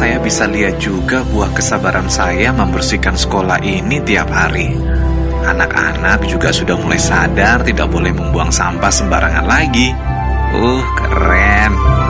saya bisa lihat juga buah kesabaran saya membersihkan sekolah ini tiap hari. Anak-anak juga sudah mulai sadar tidak boleh membuang sampah sembarangan lagi. Keren.